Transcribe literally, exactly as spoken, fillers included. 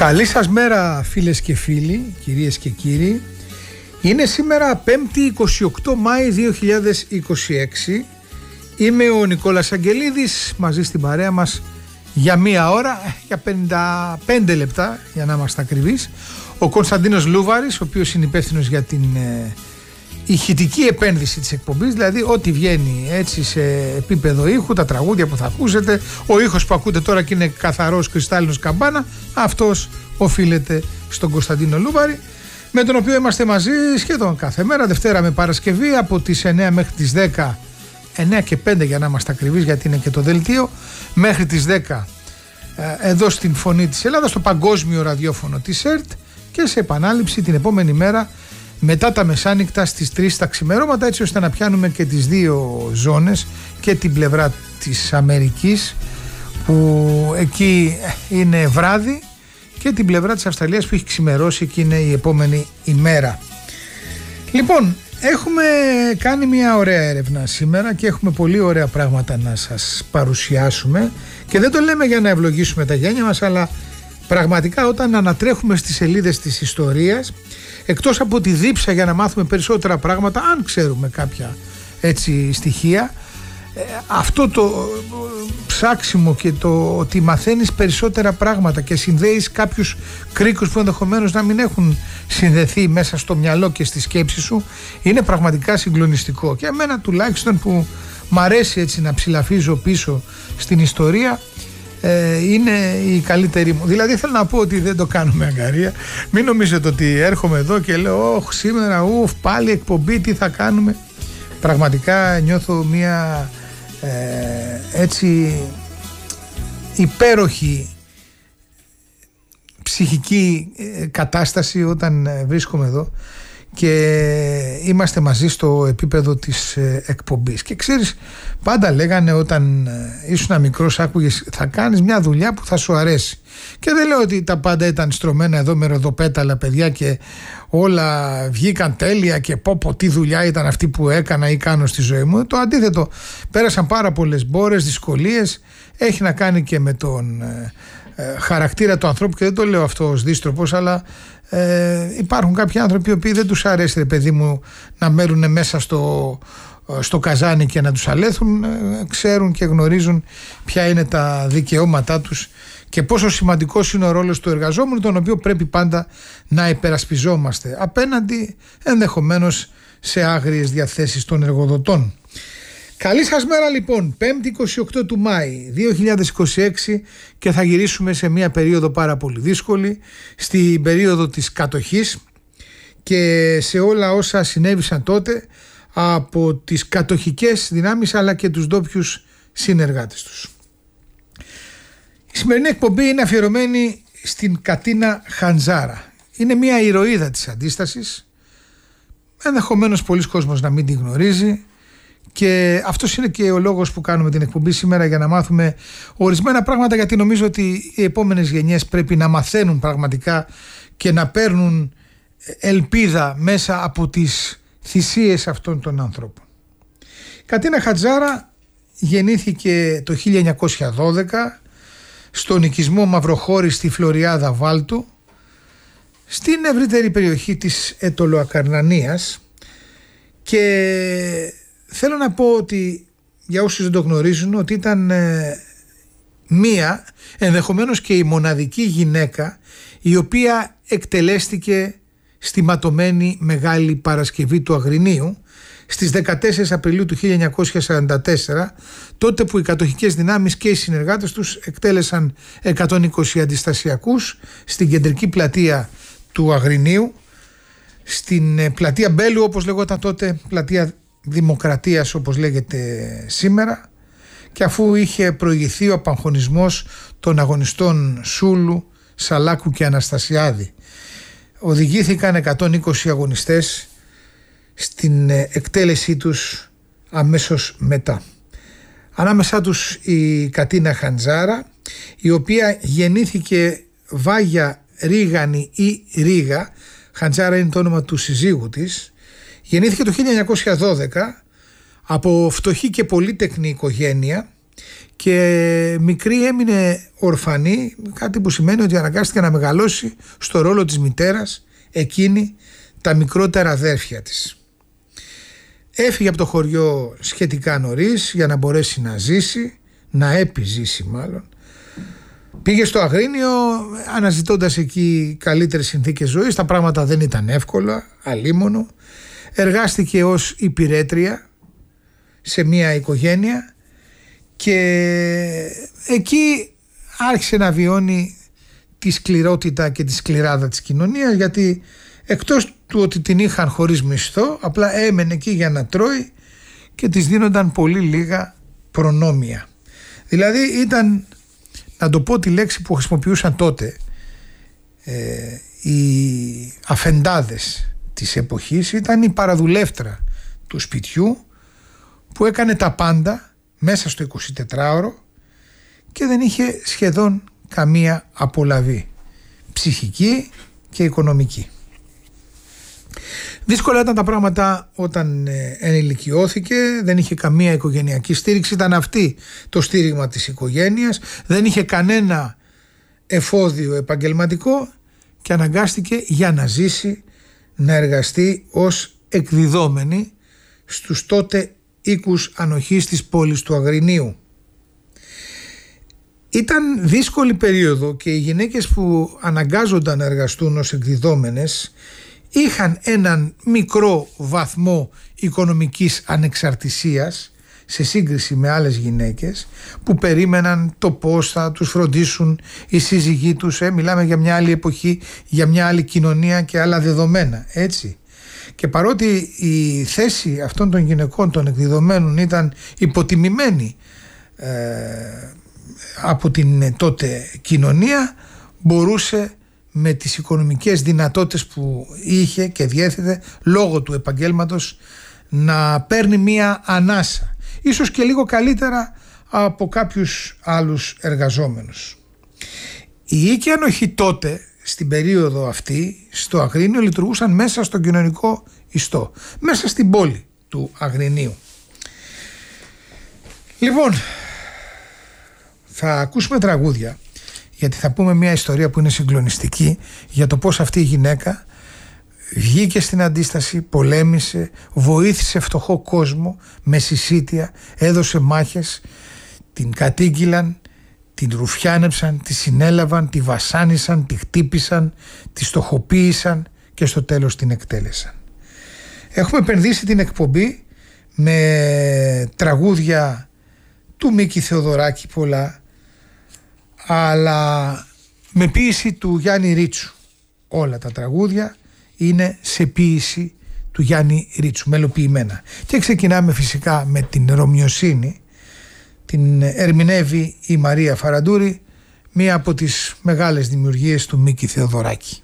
Καλή σας μέρα φίλες και φίλοι, κυρίες και κύριοι. Είναι σήμερα πέμπτη εικοστή ογδόη Μάη δύο χιλιάδες είκοσι έξι. Είμαι ο Νικόλας Αγγελίδης, μαζί στην παρέα μας για μία ώρα, για πενήντα πέντε λεπτά για να είμαστε ακριβείς. Ο Κωνσταντίνος Λούβαρης, ο οποίος είναι υπεύθυνος για την ε, ηχητική επένδυση της εκπομπής, δηλαδή ό,τι βγαίνει έτσι σε επίπεδο ήχου, τα τραγούδια που θα ακούσετε, ο ήχος που ακούτε τώρα και είναι καθαρός κρυστάλλινος καμπάνα, αυτός οφείλεται στον Κωνσταντίνο Λούβαρη, με τον οποίο είμαστε μαζί σχεδόν κάθε μέρα, Δευτέρα με Παρασκευή, από τις εννιά μέχρι τις δέκα, εννιά και πέντε για να είμαστε ακριβείς, γιατί είναι και το δελτίο, μέχρι τις δέκα εδώ στην Φωνή της Ελλάδας, στο παγκόσμιο ραδιόφωνο της ΕΡΤ, και σε επανάληψη την επόμενη μέρα μετά τα μεσάνυχτα στις τρεις τα ξημερώματα, έτσι ώστε να πιάνουμε και τις δύο ζώνες, και την πλευρά της Αμερικής που εκεί είναι βράδυ, και την πλευρά της Αυστραλίας που έχει ξημερώσει και είναι η επόμενη ημέρα. Λοιπόν, έχουμε κάνει μια ωραία έρευνα σήμερα και έχουμε πολύ ωραία πράγματα να σας παρουσιάσουμε, και δεν το λέμε για να ευλογήσουμε τα γένια μας, αλλά πραγματικά όταν ανατρέχουμε στις σελίδες της ιστορίας, εκτός από τη δίψα για να μάθουμε περισσότερα πράγματα, αν ξέρουμε κάποια έτσι στοιχεία, αυτό το ψάξιμο και το ότι μαθαίνεις περισσότερα πράγματα και συνδέεις κάποιους κρίκους που ενδεχομένως να μην έχουν συνδεθεί μέσα στο μυαλό και στη σκέψη σου, είναι πραγματικά συγκλονιστικό. Και εμένα τουλάχιστον, που μ' αρέσει έτσι να ψηλαφίζω πίσω στην ιστορία, είναι η καλύτερη μου. Δηλαδή θέλω να πω ότι δεν το κάνουμε αγκαρία. Μην νομίζετε ότι έρχομαι εδώ και λέω «Ωχ, σήμερα ουφ, πάλι εκπομπή, τι θα κάνουμε». Πραγματικά νιώθω μια ε, έτσι υπέροχη ψυχική κατάσταση όταν βρίσκομαι εδώ και είμαστε μαζί στο επίπεδο της εκπομπής. Και ξέρεις, πάντα λέγανε όταν ήσουν μικρός, άκουγες, θα κάνεις μια δουλειά που θα σου αρέσει. Και δεν λέω ότι τα πάντα ήταν στρωμένα εδώ με ροδοπέταλα, παιδιά, και όλα βγήκαν τέλεια και πω πω τι δουλειά ήταν αυτή που έκανα ή κάνω στη ζωή μου. Το αντίθετο, πέρασαν πάρα πολλές μπόρες, δυσκολίες, έχει να κάνει και με τον ε, ε, χαρακτήρα του ανθρώπου, και δεν το λέω αυτό ως δίστροπος, αλλά Ε, υπάρχουν κάποιοι άνθρωποι οι οποίοι δεν τους αρέσει, ρε παιδί μου, να μένουν μέσα στο, στο καζάνι και να τους αλέθουν. ε, ξέρουν και γνωρίζουν ποια είναι τα δικαιώματά τους και πόσο σημαντικός είναι ο ρόλος του εργαζόμενου, τον οποίο πρέπει πάντα να υπερασπιζόμαστε απέναντι ενδεχομένως σε άγριες διαθέσεις των εργοδοτών. Καλή σας μέρα λοιπόν, πέμπτη εικοστή ογδόη του Μάη δύο χιλιάδες είκοσι έξι, και θα γυρίσουμε σε μια περίοδο πάρα πολύ δύσκολη, στην περίοδο της κατοχής και σε όλα όσα συνέβησαν τότε από τις κατοχικές δυνάμεις αλλά και τους ντόπιους συνεργάτες τους. Η σημερινή εκπομπή είναι αφιερωμένη στην Κατίνα Χαντζάρα. Είναι μια ηρωίδα της αντίστασης, ενδεχομένως πολλοί κόσμος να μην την γνωρίζει. Και αυτός είναι και ο λόγος που κάνουμε την εκπομπή σήμερα, για να μάθουμε ορισμένα πράγματα, γιατί νομίζω ότι οι επόμενες γενιές πρέπει να μαθαίνουν πραγματικά και να παίρνουν ελπίδα μέσα από τις θυσίες αυτών των ανθρώπων. Η Κατίνα Χαντζάρα γεννήθηκε το χίλια εννιακόσια δώδεκα στον οικισμό Μαυροχώρη στη Φλωριάδα Βάλτου, στην ευρύτερη περιοχή της Αιτωλοακαρνανίας, και θέλω να πω ότι για όσους δεν το γνωρίζουν, ότι ήταν ε, μία, ενδεχομένως και η μοναδική γυναίκα, η οποία εκτελέστηκε στη ματωμένη Μεγάλη Παρασκευή του Αγρινίου στις δεκατέσσερις Απριλίου του χίλια εννιακόσια σαράντα τέσσερα, τότε που οι κατοχικές δυνάμεις και οι συνεργάτες τους εκτέλεσαν εκατόν είκοσι αντιστασιακούς στην κεντρική πλατεία του Αγρινίου, στην ε, πλατεία Μπέλου όπως λεγόταν τότε, πλατεία Δημοκρατίας όπως λέγεται σήμερα, και αφού είχε προηγηθεί ο απαγχωνισμός των αγωνιστών Σούλου, Σαλάκου και Αναστασιάδη, οδηγήθηκαν εκατόν είκοσι αγωνιστές στην εκτέλεσή τους αμέσως μετά. Ανάμεσά τους η Κατίνα Χαντζάρα, η οποία γεννήθηκε Βάγια Ρίγανη ή Ρίγα, Χαντζάρα είναι το όνομα του συζύγου της. Γεννήθηκε το χίλια εννιακόσια δώδεκα από φτωχή και πολύτεκνη οικογένεια και μικρή έμεινε ορφανή, κάτι που σημαίνει ότι αναγκάστηκε να μεγαλώσει στο ρόλο της μητέρας εκείνη τα μικρότερα αδέρφια της. Έφυγε από το χωριό σχετικά νωρίς για να μπορέσει να ζήσει, να επιζήσει μάλλον. Πήγε στο Αγρίνιο αναζητώντας εκεί καλύτερες συνθήκες ζωής. Τα πράγματα δεν ήταν εύκολα, αλίμονο. Εργάστηκε ως υπηρέτρια σε μια οικογένεια και εκεί άρχισε να βιώνει τη σκληρότητα και τη σκληράδα της κοινωνίας, γιατί εκτός του ότι την είχαν χωρίς μισθό, απλά έμενε εκεί για να τρώει και της δίνονταν πολύ λίγα προνόμια. Δηλαδή ήταν, να το πω τη λέξη που χρησιμοποιούσαν τότε ε, οι αφεντάδες της εποχής, ήταν η παραδουλεύτρα του σπιτιού που έκανε τα πάντα μέσα στο εικοσιτετράωρο και δεν είχε σχεδόν καμία απολαβή ψυχική και οικονομική. Δύσκολα ήταν τα πράγματα όταν ενηλικιώθηκε, δεν είχε καμία οικογενειακή στήριξη, ήταν αυτή το στήριγμα της οικογένειας, δεν είχε κανένα εφόδιο επαγγελματικό και αναγκάστηκε για να ζήσει να εργαστεί ως εκδιδόμενη στους τότε οίκους ανοχής της πόλης του Αγρινίου. Ήταν δύσκολη περίοδο και οι γυναίκες που αναγκάζονταν να εργαστούν ως εκδιδόμενες είχαν έναν μικρό βαθμό οικονομικής ανεξαρτησίας σε σύγκριση με άλλες γυναίκες που περίμεναν το πώς θα τους φροντίσουν οι σύζυγοί τους. Ε, μιλάμε για μια άλλη εποχή, για μια άλλη κοινωνία και άλλα δεδομένα, έτσι. Και παρότι η θέση αυτών των γυναικών των εκδιδομένων ήταν υποτιμημένη ε, από την τότε κοινωνία, μπορούσε με τις οικονομικές δυνατότητες που είχε και διέθετε λόγω του επαγγέλματος να παίρνει μία ανάσα, ίσως και λίγο καλύτερα από κάποιους άλλους εργαζόμενους. Οι οίκοι ανοχή τότε, στην περίοδο αυτή, στο Αγρίνιο λειτουργούσαν μέσα στον κοινωνικό ιστό, μέσα στην πόλη του Αγρινίου. Λοιπόν, θα ακούσουμε τραγούδια, γιατί θα πούμε μια ιστορία που είναι συγκλονιστική για το πώς αυτή η γυναίκα βγήκε στην αντίσταση, πολέμησε, βοήθησε φτωχό κόσμο με συσίτια, έδωσε μάχες, την κατήγγυλαν, την ρουφιάνεψαν, τη συνέλαβαν, τη βασάνισαν, τη χτύπησαν, τη στοχοποίησαν και στο τέλος την εκτέλεσαν. Έχουμε επενδύσει την εκπομπή με τραγούδια του Μίκη Θεοδωράκη πολλά, αλλά με ποίηση του Γιάννη Ρίτσου. Όλα τα τραγούδια είναι σε ποίηση του Γιάννη Ρίτσου, μελοποιημένα. Και ξεκινάμε φυσικά με την Ρωμιοσύνη. Την ερμηνεύει η Μαρία Φαραντούρη, μία από τις μεγάλες δημιουργίες του Μίκη Θεοδωράκη.